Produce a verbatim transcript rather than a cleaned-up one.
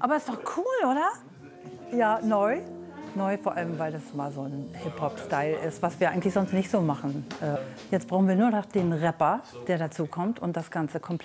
Aber ist doch cool, oder? Ja, neu. Neu, vor allem, weil das mal so ein Hip-Hop-Style ist, was wir eigentlich sonst nicht so machen. Äh, Jetzt brauchen wir nur noch den Rapper, der dazu kommt und das Ganze komplett